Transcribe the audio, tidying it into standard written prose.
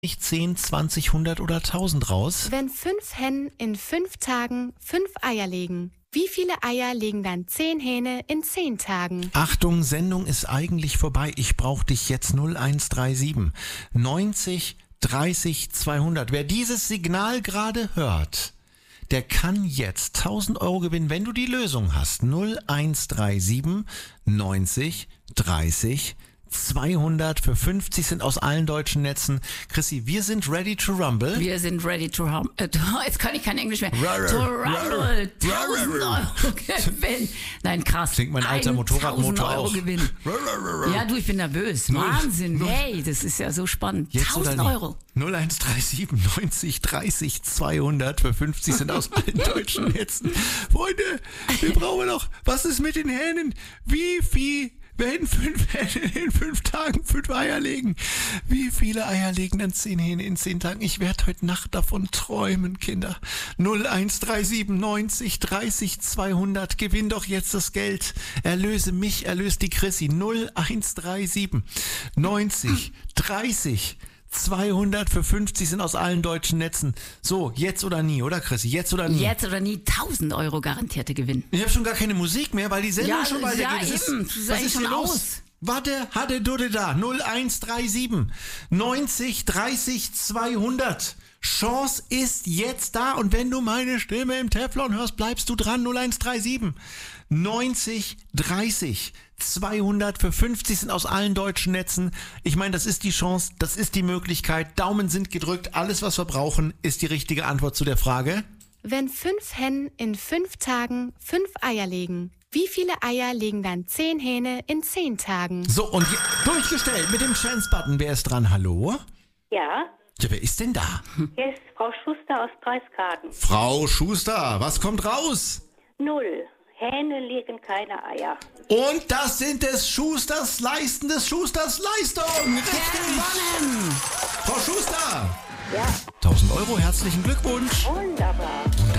nicht 10, 20, 100 oder 1000 raus? Wenn 5 Hennen in 5 Tagen 5 Eier legen, wie viele Eier legen dann 10 Hähne in 10 Tagen? Achtung, Sendung ist eigentlich vorbei. Ich brauche dich jetzt 0137 90 30 200. Wer dieses Signal gerade hört, der kann jetzt 1000 Euro gewinnen, wenn du die Lösung hast. 0137 90 30 200 für 50 sind aus allen deutschen Netzen. Chrissy, wir sind ready to rumble. Wir sind ready to rumble. Jetzt kann ich kein Englisch mehr. To rumble. 1000 Euro gewinnen. Nein, krass. Klingt mein alter Motorradmotor 1000 Euro auch. gewinnen. Ja, du, ich bin nervös. Wahnsinn. Hey, das ist ja so spannend. Jetzt 1000 oder nie? Euro. 0137 90 30 200 für 50 sind aus allen deutschen Netzen. Freunde, wir brauchen noch. Was ist mit den Hähnen? Wie viel werden 5 Hähne in 5 Tagen 5 Eier legen? Wie viele Eier legen dann 10 Hähne in 10 Tagen? Ich werde heute Nacht davon träumen, Kinder. 0137 90 30 200. Gewinn doch jetzt das Geld. Erlöse mich, erlöse die Chrissy. 0137 90 30 200 für 50 sind aus allen deutschen Netzen. So, jetzt oder nie, oder Chrissy? Jetzt oder nie? Jetzt oder nie 1000 Euro garantierte Gewinn. Ich habe schon gar keine Musik mehr, weil die Sendung Ja, schon weitergeht. ja, Das eben. ist, Das ist was eigentlich ist hier schon los? aus. Warte, hatte du da. 0137 90 30 200. Chance ist jetzt da und wenn du meine Stimme im Teflon hörst, bleibst du dran. 0137 90 30 200 für 50 sind aus allen deutschen Netzen. Ich meine, das ist die Chance, das ist die Möglichkeit. Daumen sind gedrückt. Alles, was wir brauchen, ist die richtige Antwort zu der Frage. Wenn 5 Hennen in 5 Tagen 5 Eier legen, wie viele Eier legen dann 10 Hähne in 10 Tagen? So, und durchgestellt mit dem Chance-Button. Wer ist dran? Hallo? Ja, Ja, wer ist denn da? hier ist Frau Schuster aus Preiskaden. Frau Schuster, was kommt raus? 0. Hähne legen keine Eier. Und das sind des Schusters Leisten des Schusters Leistung. Richtig. Gewonnen! Frau Schuster. Ja, 1000 Euro, herzlichen Glückwunsch. wunderbar.